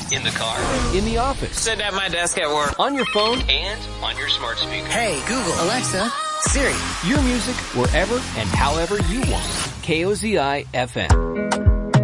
In the car. In the office. Sit at my desk at work. On your phone. And on your smart speaker. Hey, Google, Alexa, Siri. Your music wherever and however you want. KOZI FM.